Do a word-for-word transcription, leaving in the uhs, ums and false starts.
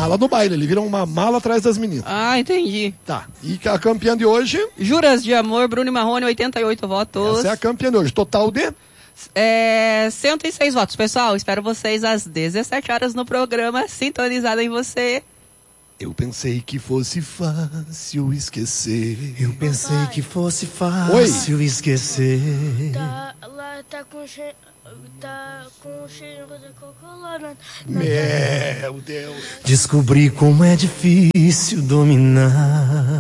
mala no baile, ele vira uma mala atrás das meninas. Ah, entendi. Tá, e a campeã de hoje? Juras de Amor, Bruno e Marrone, oitenta e oito votos. Essa é a campeã de hoje, total de? É, cento e seis votos. Pessoal, espero vocês às dezessete horas no programa, sintonizado em você. Eu pensei que fosse fácil esquecer. Eu pensei que fosse fácil Oi. esquecer. Tá, lá tá com cheiro, tá com cheiro de coco. Meu Deus. Descobri como é difícil dominar.